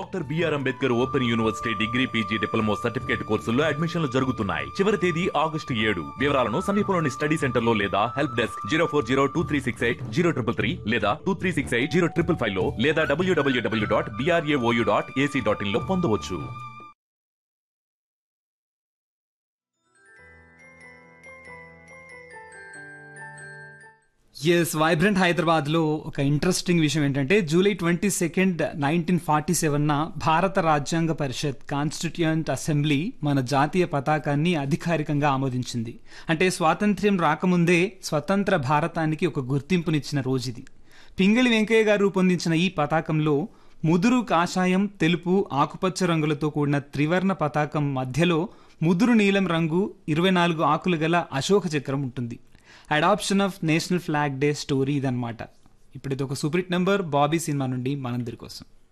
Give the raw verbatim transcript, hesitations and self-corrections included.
Doctor BR Ambedkar open university degree PG diploma certificate కోర్సుల్లో అడ్మిషన్లు జరుగుతున్నాయి. చివరి తేదీ ఆగస్టు ఏడు. వివరాలను సమీపంలోని స్టడీ సెంటర్ లో లేదా help desk zero four zero two three six eight zero triple three లేదా two three six eight zero triple five లో లేదా డబ్ల్యూడబ్ల్యూడబ్ల్యూ dot BRAOU dot AC dot in లో పొందవచ్చు. ఎస్ వైబ్రెంట్ హైదరాబాద్లో ఒక ఇంట్రెస్టింగ్ విషయం ఏంటంటే July twenty second nineteen forty సెవెన్న భారత రాజ్యాంగ పరిషత్ కాన్స్టిట్యూయెంట్ అసెంబ్లీ మన జాతీయ పతాకాన్ని అధికారికంగా ఆమోదించింది. అంటే స్వాతంత్ర్యం రాకముందే స్వతంత్ర భారతానికి ఒక గుర్తింపునిచ్చిన రోజు ఇది. పింగళి వెంకయ్య గారు రూపొందించిన ఈ పతాకంలో ముదురు కాషాయం, తెలుపు, ఆకుపచ్చ రంగులతో కూడిన త్రివర్ణ పతాకం మధ్యలో ముదురు నీలం రంగు ఇరవై నాలుగు ఆకులు గల అశోక చక్రం ఉంటుంది. Adoption of national flag day story ఇదన్నమాట. ఇప్పుడు ఇది ఒక super hit number Bobby cinema నుండి మనందరి కోసం.